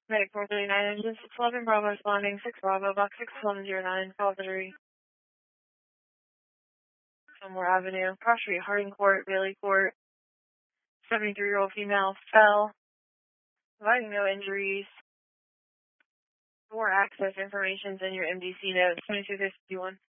Medic 439, engine 611, Bravo responding, 6 Bravo, box 6109, call 3. Fillmore Avenue, Cross Street, Harding Court, Bailey Court. 73-year-old female fell, providing no injuries. More access information in your MDC notes, 2251.